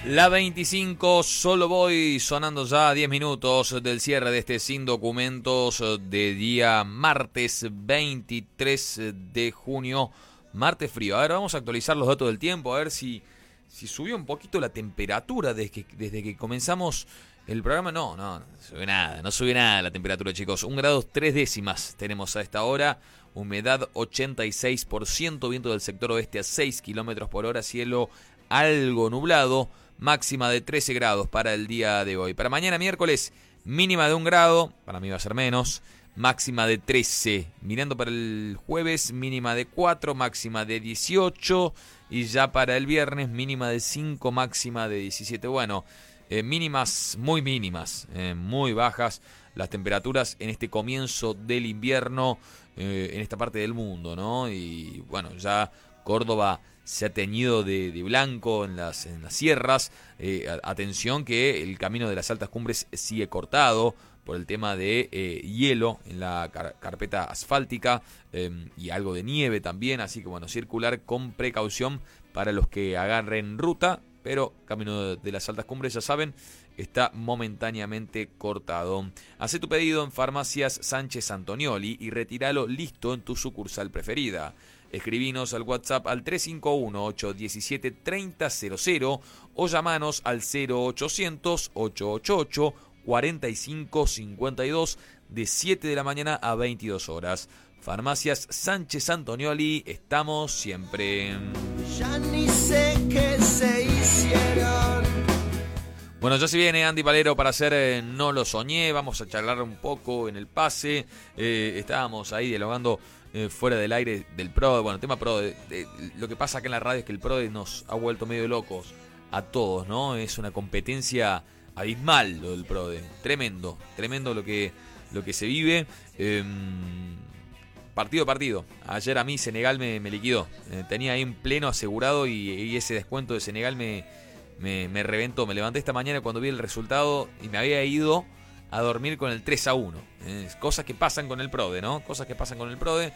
La 25, solo voy sonando ya a 10 minutos del cierre de este Sin Documentos de día martes 23 de junio. Martes frío. A ver, vamos a actualizar los datos del tiempo, a ver si subió un poquito la temperatura desde que comenzamos el programa. No sube nada la temperatura, chicos. 1 grado 3 décimas tenemos a esta hora. Humedad 86%, viento del sector oeste a 6 kilómetros por hora, cielo algo nublado. Máxima de 13 grados para el día de hoy. Para mañana miércoles, mínima de 1 grado, para mí va a ser menos, máxima de 13. Mirando para el jueves, mínima de 4, máxima de 18. Y ya para el viernes, mínima de 5, máxima de 17. Bueno, mínimas, muy bajas las temperaturas en este comienzo del invierno en esta parte del mundo, ¿no? Y bueno, ya Córdoba se ha teñido de blanco en las sierras. Atención que el camino de las altas cumbres sigue cortado por el tema de hielo en la carpeta asfáltica y algo de nieve también. Así que bueno, circular con precaución para los que agarren ruta. Pero camino de las altas cumbres, ya saben, está momentáneamente cortado. Hacé tu pedido en Farmacias Sánchez Antonioli y retíralo listo en tu sucursal preferida. Escribinos al WhatsApp al 351-817-3000 o llamanos al 0800-888-4552 de 7 de la mañana a 22 horas. Farmacias Sánchez Antonioli, estamos siempre. Ya ni sé qué se hicieron. Bueno, ya se viene Andy Palero para hacer No lo soñé. Vamos a charlar un poco en el pase. Estábamos ahí dialogando fuera del aire del PRODE. Bueno, tema PRODE. Lo que pasa acá en la radio es que el PRODE nos ha vuelto medio locos a todos, ¿no? Es una competencia abismal lo del PRODE. Tremendo lo que se vive. Partido a partido. Ayer a mí Senegal me liquidó. Tenía ahí un pleno asegurado y ese descuento de Senegal me reventó. Me levanté esta mañana cuando vi el resultado y me había ido a dormir con el 3-1. Cosas que pasan con el PRODE, ¿no? Cosas que pasan con el PRODE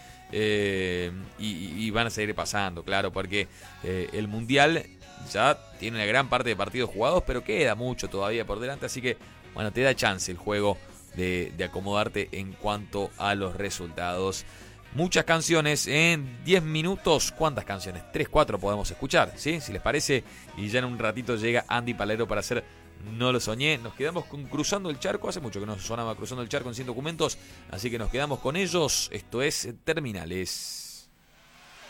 y van a seguir pasando, claro, porque el Mundial ya tiene una gran parte de partidos jugados, pero queda mucho todavía por delante, así que, bueno, te da chance el juego de acomodarte en cuanto a los resultados. Muchas canciones en 10 minutos. ¿Cuántas canciones? 3, 4 podemos escuchar, ¿sí? Si les parece. Y ya en un ratito llega Andy Palero para hacer No lo soñé. Nos quedamos con Cruzando el Charco. Hace mucho que no sonaba Cruzando el Charco en 100 documentos. Así que nos quedamos con ellos. Esto es Terminales.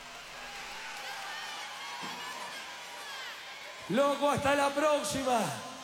Loco, hasta la próxima.